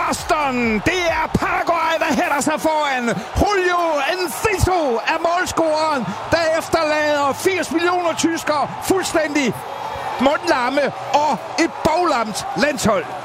Boston. Det er Paraguay, der hætter sig foran. Julio Enciso er målscoreren, der efterlader 80 millioner tyskere fuldstændig mundlamme og et boglamt landshold.